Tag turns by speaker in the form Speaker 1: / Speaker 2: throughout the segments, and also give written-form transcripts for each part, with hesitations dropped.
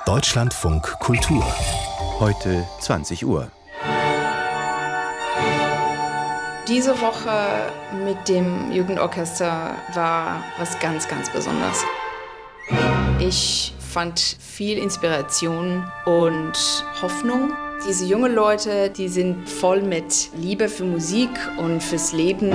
Speaker 1: Deutschlandfunk Kultur.
Speaker 2: Heute 20 Uhr.
Speaker 3: Diese Woche mit dem Jugendorchester war was ganz, ganz Besonderes. Ich fand viel Inspiration und Hoffnung. Diese jungen Leute, die sind voll mit Liebe für Musik und fürs Leben.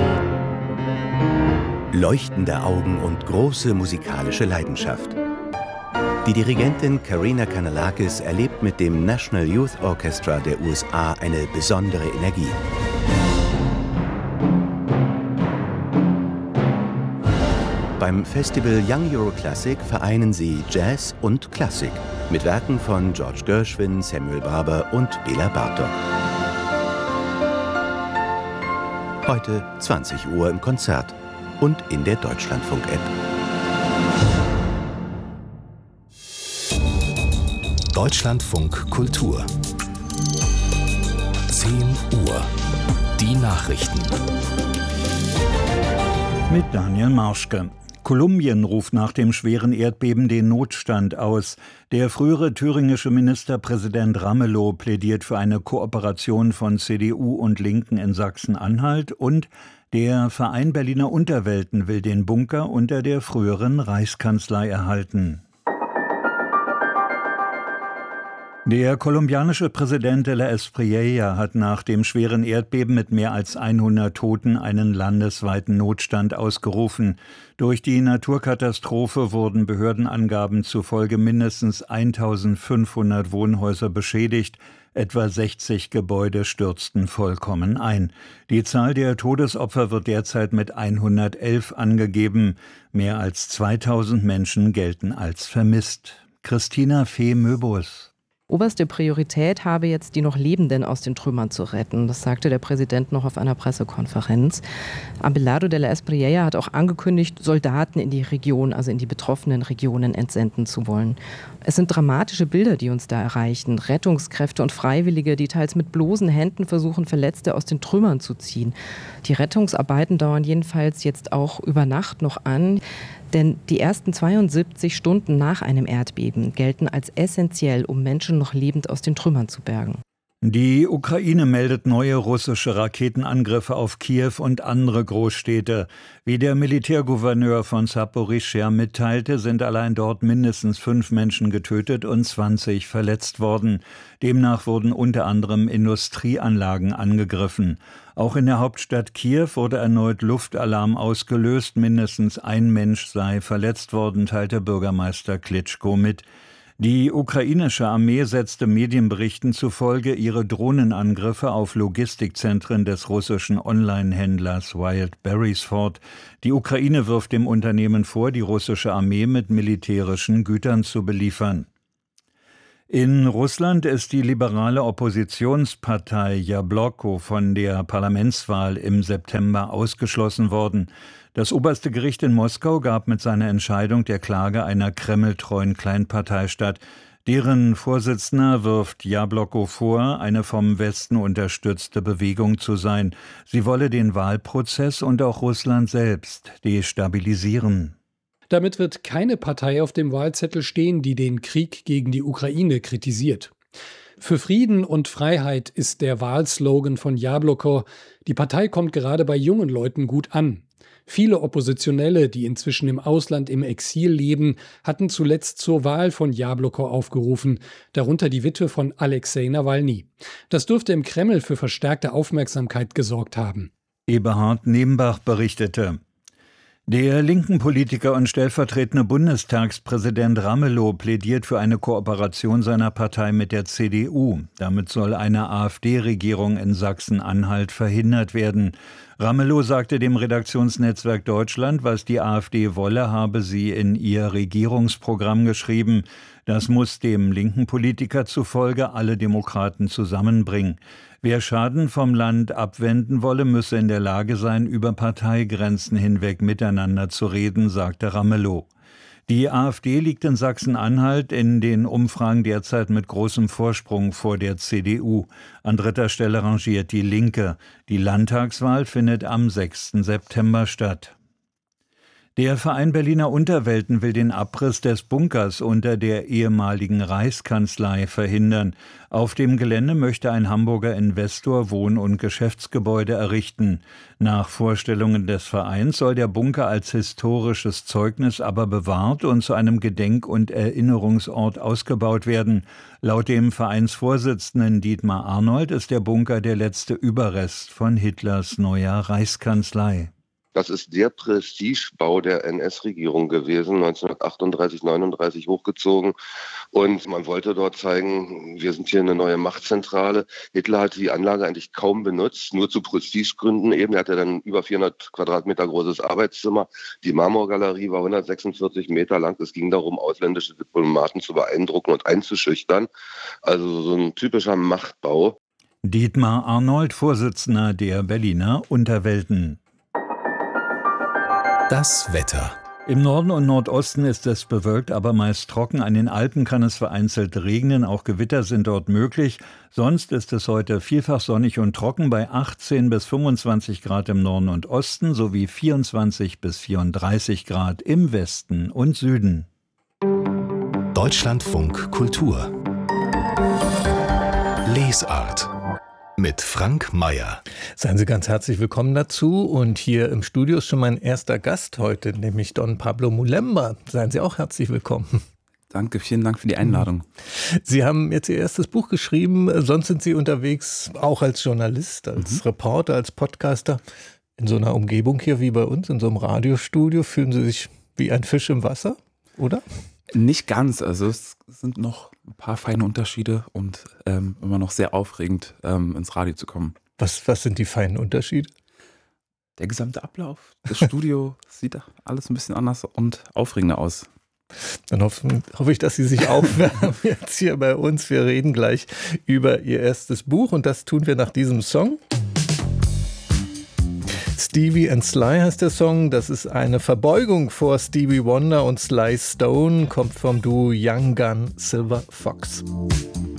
Speaker 2: Leuchtende Augen und große musikalische Leidenschaft. Die Dirigentin Karina Kanellakis erlebt mit dem National Youth Orchestra der USA eine besondere Energie. Beim Festival Young Euro Classic vereinen sie Jazz und Klassik mit Werken von George Gershwin, Samuel Barber und Bela Bartok. Heute 20 Uhr im Konzert und in der Deutschlandfunk-App.
Speaker 1: Deutschlandfunk Kultur. 10 Uhr. Die Nachrichten.
Speaker 4: Mit Daniel Marschke. Kolumbien ruft nach dem schweren Erdbeben den Notstand aus. Der frühere thüringische Ministerpräsident Ramelow plädiert für eine Kooperation von CDU und Linken in Sachsen-Anhalt und der Verein Berliner Unterwelten will den Bunker unter der früheren Reichskanzlei erhalten. Der kolumbianische Präsident de la Espriella hat nach dem schweren Erdbeben mit mehr als 100 Toten einen landesweiten Notstand ausgerufen. Durch die Naturkatastrophe wurden Behördenangaben zufolge mindestens 1500 Wohnhäuser beschädigt. Etwa 60 Gebäude stürzten vollkommen ein. Die Zahl der Todesopfer wird derzeit mit 111 angegeben. Mehr als 2000 Menschen gelten als vermisst. Christina Fee-Möbus.
Speaker 5: Oberste Priorität habe jetzt, die noch Lebenden aus den Trümmern zu retten. Das sagte der Präsident noch auf einer Pressekonferenz. Abelardo de la Espriella hat auch angekündigt, Soldaten in die Region, also in die betroffenen Regionen entsenden zu wollen. Es sind dramatische Bilder, die uns da erreichen. Rettungskräfte und Freiwillige, die teils mit bloßen Händen versuchen, Verletzte aus den Trümmern zu ziehen. Die Rettungsarbeiten dauern jedenfalls jetzt auch über Nacht noch an. Denn die ersten 72 Stunden nach einem Erdbeben gelten als essentiell, um Menschen noch lebend aus den Trümmern zu bergen.
Speaker 4: Die Ukraine meldet neue russische Raketenangriffe auf Kiew und andere Großstädte. Wie der Militärgouverneur von Saporischschja mitteilte, sind allein dort mindestens 5 Menschen getötet und 20 verletzt worden. Demnach wurden unter anderem Industrieanlagen angegriffen. Auch in der Hauptstadt Kiew wurde erneut Luftalarm ausgelöst. Mindestens ein Mensch sei verletzt worden, teilte Bürgermeister Klitschko mit. Die ukrainische Armee setzte Medienberichten zufolge ihre Drohnenangriffe auf Logistikzentren des russischen Online-Händlers Wild Berries fort. Die Ukraine wirft dem Unternehmen vor, die russische Armee mit militärischen Gütern zu beliefern. In Russland ist die liberale Oppositionspartei Jabloko von der Parlamentswahl im September ausgeschlossen worden. Das oberste Gericht in Moskau gab mit seiner Entscheidung der Klage einer kremltreuen Kleinpartei statt. Deren Vorsitzender wirft Jabloko vor, eine vom Westen unterstützte Bewegung zu sein. Sie wolle den Wahlprozess und auch Russland selbst destabilisieren.
Speaker 6: Damit wird keine Partei auf dem Wahlzettel stehen, die den Krieg gegen die Ukraine kritisiert. Für Frieden und Freiheit ist der Wahlslogan von Jabloko. Die Partei kommt gerade bei jungen Leuten gut an. Viele Oppositionelle, die inzwischen im Ausland im Exil leben, hatten zuletzt zur Wahl von Jabloko aufgerufen, darunter die Witwe von Alexei Nawalny. Das dürfte im Kreml für verstärkte Aufmerksamkeit gesorgt haben.
Speaker 4: Eberhard Nembach berichtete. Der linken Politiker und stellvertretende Bundestagspräsident Ramelow plädiert für eine Kooperation seiner Partei mit der CDU. Damit soll eine AfD-Regierung in Sachsen-Anhalt verhindert werden. Ramelow sagte dem Redaktionsnetzwerk Deutschland, was die AfD wolle, habe sie in ihr Regierungsprogramm geschrieben. Das muss dem linken Politiker zufolge alle Demokraten zusammenbringen. Wer Schaden vom Land abwenden wolle, müsse in der Lage sein, über Parteigrenzen hinweg miteinander zu reden, sagte Ramelow. Die AfD liegt in Sachsen-Anhalt in den Umfragen derzeit mit großem Vorsprung vor der CDU. An dritter Stelle rangiert die Linke. Die Landtagswahl findet am 6. September statt. Der Verein Berliner Unterwelten will den Abriss des Bunkers unter der ehemaligen Reichskanzlei verhindern. Auf dem Gelände möchte ein Hamburger Investor Wohn- und Geschäftsgebäude errichten. Nach Vorstellungen des Vereins soll der Bunker als historisches Zeugnis aber bewahrt und zu einem Gedenk- und Erinnerungsort ausgebaut werden. Laut dem Vereinsvorsitzenden Dietmar Arnold ist der Bunker der letzte Überrest von Hitlers neuer Reichskanzlei.
Speaker 7: Das ist der Prestigebau der NS-Regierung gewesen, 1938, 39 hochgezogen. Und man wollte dort zeigen, wir sind hier eine neue Machtzentrale. Hitler hat die Anlage eigentlich kaum benutzt, nur zu Prestigegründen eben. Er hatte dann über 400 Quadratmeter großes Arbeitszimmer. Die Marmorgalerie war 146 Meter lang. Es ging darum, ausländische Diplomaten zu beeindrucken und einzuschüchtern. Also so ein typischer Machtbau.
Speaker 4: Dietmar Arnold, Vorsitzender der Berliner Unterwelten.
Speaker 1: Das Wetter.
Speaker 4: Im Norden und Nordosten ist es bewölkt, aber meist trocken. An den Alpen kann es vereinzelt regnen, auch Gewitter sind dort möglich. Sonst ist es heute vielfach sonnig und trocken bei 18 bis 25 Grad im Norden und Osten sowie 24 bis 34 Grad im Westen und Süden.
Speaker 1: Deutschlandfunk Kultur. Lesart. Mit Frank Mayer.
Speaker 8: Seien Sie ganz herzlich willkommen dazu. Und hier im Studio ist schon mein erster Gast heute, nämlich Don Pablo Mulemba. Seien Sie auch herzlich willkommen.
Speaker 9: Danke, vielen Dank für die Einladung.
Speaker 8: Sie haben jetzt Ihr erstes Buch geschrieben. Sonst sind Sie unterwegs, auch als Journalist, als Reporter, als Podcaster. In so einer Umgebung hier wie bei uns, in so einem Radiostudio, fühlen Sie sich wie ein Fisch im Wasser, oder?
Speaker 9: Nicht ganz, also es sind noch ein paar feine Unterschiede und immer noch sehr aufregend, ins Radio zu kommen.
Speaker 8: Was sind die feinen Unterschiede?
Speaker 9: Der gesamte Ablauf, das Studio sieht alles ein bisschen anders und aufregender aus.
Speaker 8: Dann hoffe ich, dass Sie sich aufwärmen jetzt hier bei uns. Wir reden gleich über Ihr erstes Buch und das tun wir nach diesem Song. Stevie and Sly heißt der Song. Das ist eine Verbeugung vor Stevie Wonder und Sly Stone, kommt vom Duo Young Gun Silver Fox.